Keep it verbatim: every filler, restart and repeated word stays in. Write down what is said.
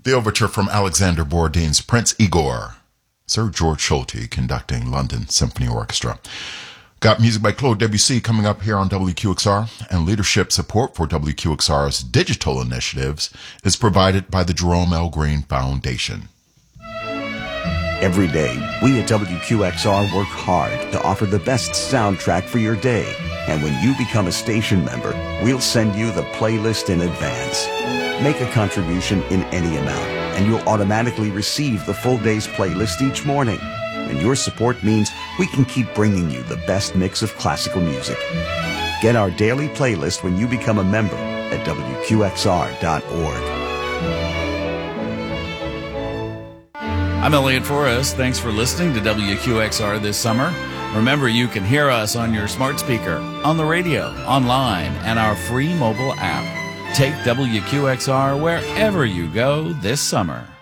The overture from Alexander Borodin's Prince Igor. Sir George Solti conducting London Symphony Orchestra. Got music by Claude Debussy coming up here on W Q X R, and leadership support for W Q X R's digital initiatives is provided by the Jerome L. Green Foundation. Every day, we at W Q X R work hard to offer the best soundtrack for your day. And when you become a station member, we'll send you the playlist in advance. Make a contribution in any amount, and you'll automatically receive the full day's playlist each morning. And your support means we can keep bringing you the best mix of classical music. Get our daily playlist when you become a member at W Q X R dot org. I'm Elliot Forrest. Thanks for listening to W Q X R this summer. Remember, you can hear us on your smart speaker, on the radio, online, and our free mobile app. Take W Q X R wherever you go this summer.